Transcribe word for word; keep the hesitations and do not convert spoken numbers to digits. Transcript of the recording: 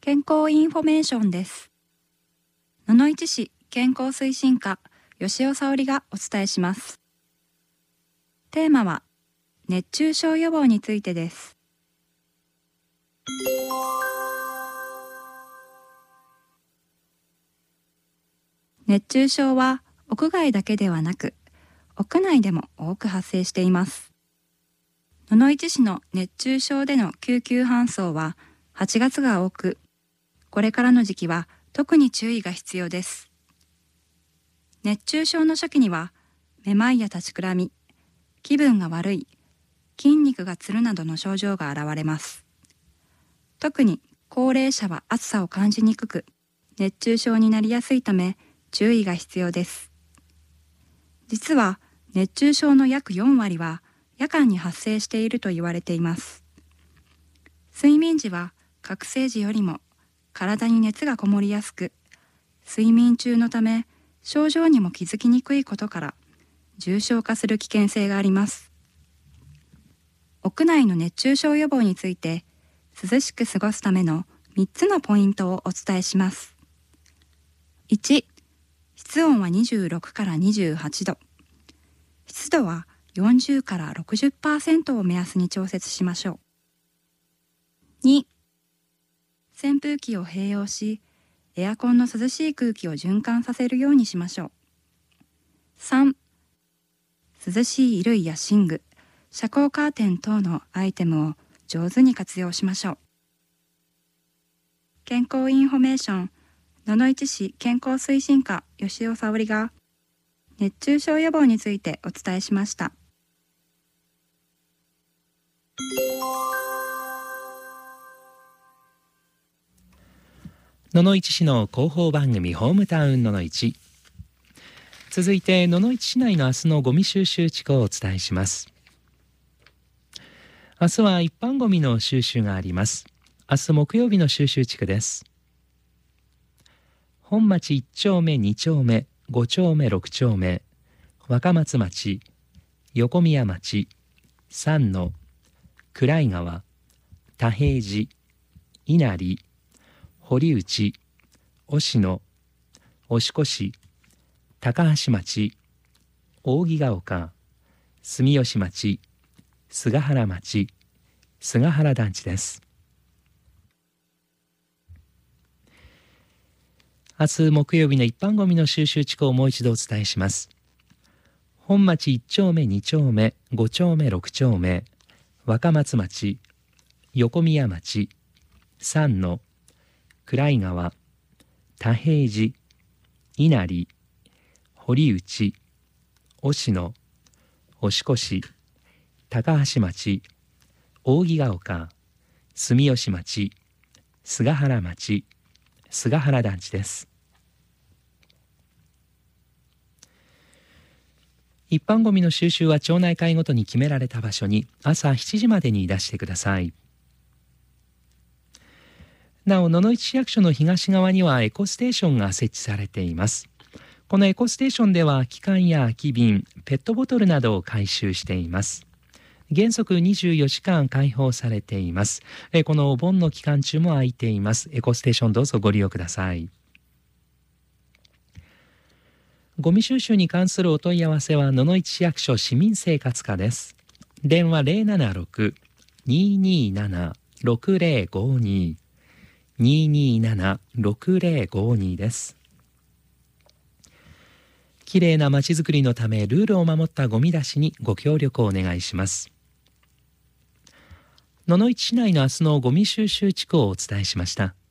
健康インフォメーションです。野々市市健康推進課吉尾沙織がお伝えします。テーマは熱中症予防についてです。熱中症は屋外だけではなく屋内でも多く発生しています。野々市市の熱中症での救急搬送ははちがつが多く、これからの時期は特に注意が必要です。熱中症の初期にはめまいや立ちくらみ、気分が悪い、筋肉がつるなどの症状が現れます。特に高齢者は暑さを感じにくく、熱中症になりやすいため注意が必要です。実は熱中症の約よんわりは夜間に発生していると言われています。睡眠時は覚醒時よりも体に熱がこもりやすく、睡眠中のため症状にも気づきにくいことから重症化する危険性があります。屋内の熱中症予防について涼しく過ごすためのみっつのポイントをお伝えします。いち、室温はにじゅうろくからにじゅうはちど、湿度はよんじゅうからろくじゅっパーセント を目安に調節しましょう。に、扇風機を併用し、エアコンの涼しい空気を循環させるようにしましょう。さん、涼しい衣類や寝具、遮光カーテン等のアイテムを上手に活用しましょう。健康インフォメーション、野々市市健康推進課吉尾沙織が熱中症予防についてお伝えしました。 野々市市の広報番組ホームタウン野々市。続いて野々市市内の明日のゴミ収集地区をお伝えします。明日は一般ゴミの収集があります。明日木曜日の収集地区です。本町いっちょうめにちょうめごちょうめろくちょうめ、若松町、横宮町、山野、暗井川、田平寺、稲荷、堀内、忍野、押越、高橋町、扇ヶ丘、住吉町、菅原町、菅原団地です。明日木曜日の一般ゴミの収集地区をもう一度お伝えします。本町いっちょうめにちょうめごちょうめろくちょうめ、若松町、横宮町、山野、暗井川、田平寺、稲荷、堀内、忍野、押越、高橋町、扇ヶ丘、住吉町、菅原町、菅原団地です。一般ゴミの収集は町内会ごとに決められた場所に朝しちじまでに出してください。なお野々市市役所の東側にはエコステーションが設置されています。このエコステーションでは空き缶や空き瓶、ペットボトルなどを回収しています。原則にじゅうよじかん開放されています。このお盆の期間中も空いています。エコステーションどうぞご利用ください。ゴミ収集に関するお問い合わせは野々市市役所市民生活課です。電話 ゼロななろく にーにーなな ろくゼロごに にーにーなな ろくゼロごに です。きれいなまちづくりのためルールを守ったゴミ出しにご協力をお願いします。野々市市内の明日のゴミ収集地区をお伝えしました。